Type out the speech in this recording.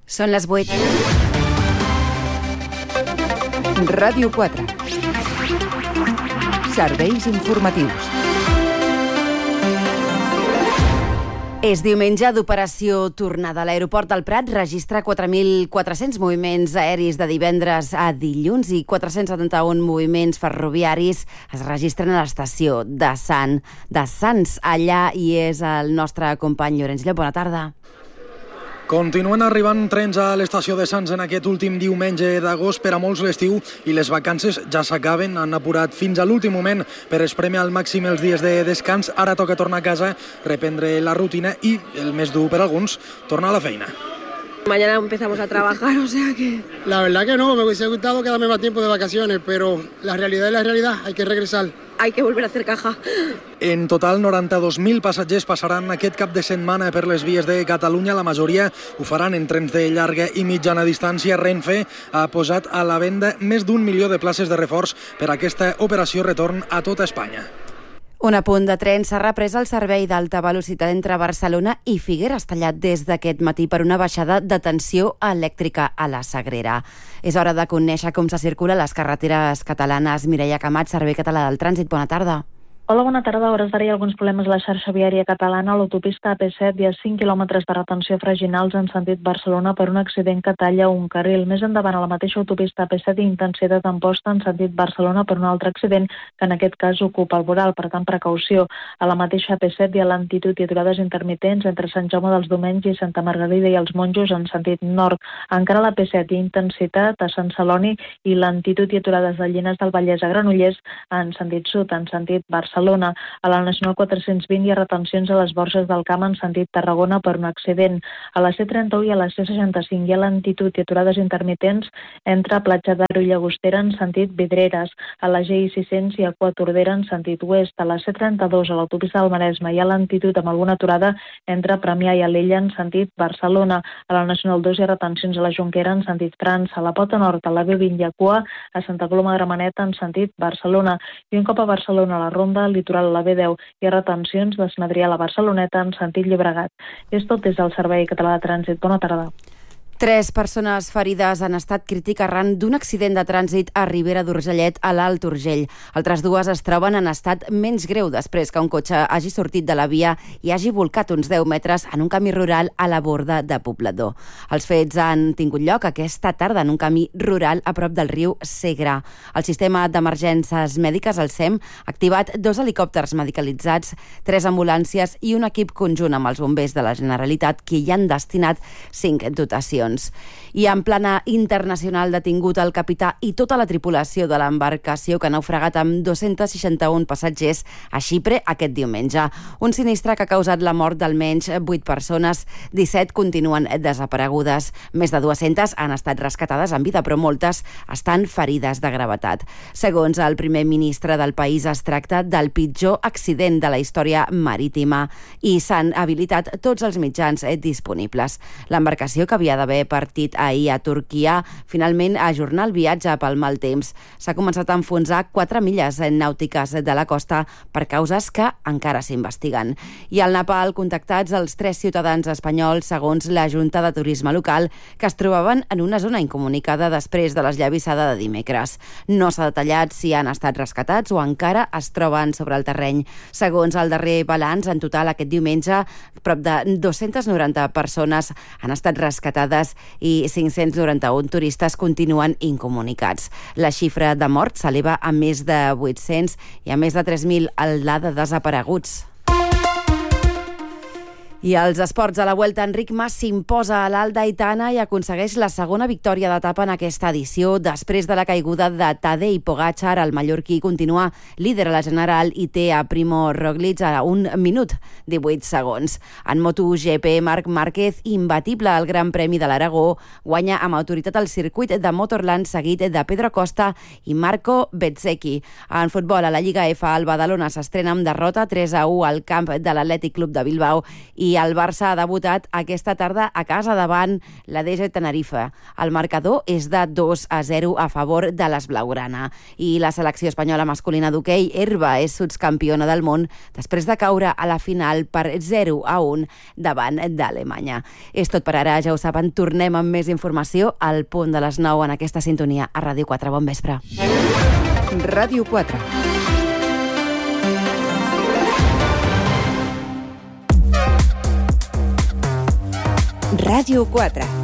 Són les 8. Ràdio 4. Serveis informatius. És diumenge d'operació tornada. L'aeroport del Prat registra 4.400 moviments aeris de divendres a dilluns i 471 moviments ferroviaris es registren a l'estació de Sants. Allà hi és el nostre company Llorenç Llop. Bona tarda. Continuen arribant trens a l'estació de Sants en aquest últim diumenge d'agost. Per a molts l'estiu i les vacances ja s'acaben. Han apurat fins a l'últim moment per esprémer al màxim els dies de descans. Ara toca tornar a casa, reprendre la rutina i, el més dur per alguns, tornar a la feina. Mañana empezamos a trabajar, o sea que... La verdad que no, me hubiese gustado quedarme más tiempo de vacaciones, pero la realidad es la realidad, hay que regresar. Hay que volver a hacer caja. En total, 92.000 passatgers passaran aquest cap de setmana per les vies de Catalunya. La majoria ho faran en trens de llarga i mitjana distància. Renfe ha posat a la venda més d'1 milió de places de reforç per a aquesta operació retorn a tota Espanya. Un apunt de tren s'ha reprès el servei d'alta velocitat entre Barcelona i Figueres, tallat des d'aquest matí per una baixada de tensió elèctrica a la Sagrera. És hora de conèixer com se circula a les carreteres catalanes. Mireia Camat, Servei Català del Trànsit, bona tarda. Hola, bona tarda. A hores d'ara hi ha alguns problemes a la xarxa viària catalana. A l'autopista AP7 hi ha 5 quilòmetres de retenció freginals en sentit Barcelona per un accident que talla un carril. Més endavant, a la mateixa autopista AP7 hi ha intensitat d'amposta en sentit Barcelona per un altre accident que en aquest cas ocupa el voral, per tant, precaució. A la mateixa AP7 hi ha lentitud i aturades intermitents entre Sant Jaume dels Domenys i Santa Margalida i els Monjos en sentit nord. Encara a la AP7 hi ha intensitat a Sant Celoni i lentitud i aturades de Llinars del Vallès a Granollers en sentit sud, en sentit Barcelona. A la Nacional 420 hi ha retencions a les Borges del Camp en sentit Tarragona per un accident. A la C31 i a la C65 hi ha lentitud i aturades intermitents entre Platja d'Aro i Llagostera en sentit Vidreres. A la GI 600 hi ha Cua Tordera en sentit oest. A la C32 a l'autopista del Maresme hi ha lentitud amb alguna aturada entre Premià i Alella en sentit Barcelona. A la Nacional 2 hi ha retencions a la Jonquera en sentit França. A la Pota Nord, a la B20 hi ha cua a Santa Coloma de Gramenet en sentit Barcelona. I un cop a Barcelona, a la Ronda litoral a la B10 hi ha retencions d'Esmadrià a la Barceloneta en sentit Llobregat. És tot des del Servei Català de Trànsit. Bona tarda. 3 persones ferides en estat crític arran d'un accident de trànsit a Ribera d'Urgellet, a l'Alt Urgell. Altres dues es troben en estat menys greu després que un cotxe hagi sortit de la via i hagi volcat uns 10 metres en un camí rural a la Borda de Poblador. Els fets han tingut lloc aquesta tarda en un camí rural a prop del riu Segre. El sistema d'emergències mèdiques, el SEM, ha activat 2 helicòpters medicalitzats, 3 ambulàncies i un equip conjunt amb els bombers de la Generalitat que hi han destinat 5 dotacions. I en plana internacional detingut el capità i tota la tripulació de l'embarcació que ha naufragat amb 261 passatgers a Xipre aquest diumenge. Un sinistre que ha causat la mort d'almenys 8 persones, 17 continuen desaparegudes. Més de 200 han estat rescatades en vida, però moltes estan ferides de gravetat. Segons el primer ministre del país, es tracta del pitjor accident de la història marítima i s'han habilitat tots els mitjans disponibles. L'embarcació, que havia d'haver partit ahir a Turquia, finalment ajornar el viatge pel mal temps. S'ha començat a enfonsar 4 milles nàutiques de la costa per causes que encara s'investiguen. I al Nepal, contactats els 3 ciutadans espanyols, segons la Junta de Turisme local, que es trobaven en una zona incomunicada després de l'esllavissada de dimecres. No s'ha detallat si han estat rescatats o encara es troben sobre el terreny. Segons el darrer balanç, en total aquest diumenge, prop de 290 persones han estat rescatades i 591 turistes continuen incomunicats. La xifra de morts s'eleva a més de 800 i a més de 3.000 la de desapareguts. I als esports, a la Vuelta, Enric Mas s'imposa a l'Alt d'Aitana i aconsegueix la segona victòria d'etapa en aquesta edició. Després de la caiguda de Tadej Pogačar, el mallorquí continua líder a la general i té a Primo Roglic a 1 minut 18 segons. En MotoGP, Marc Márquez, imbatible al Gran Premi de l'Aragó, guanya amb autoritat el circuit de Motorland, seguit de Pedro Costa i Marco Bezzecchi. En futbol, a la Lliga F, el Badalona s'estrena amb derrota 3-1 al camp de l'Atlètic Club de Bilbao i i el Barça ha debutat aquesta tarda a casa davant la DG Tenerife. El marcador és de 2-0 a favor de les blaugrana. I la selecció espanyola masculina d'hoquei herba és subcampiona del món després de caure a la final per 0-1 davant d'Alemanya. És tot per ara, ja ho saben, tornem amb més informació al punt de les 9 en aquesta sintonia a Ràdio 4. Bon vespre. Ràdio 4. Ràdio 4.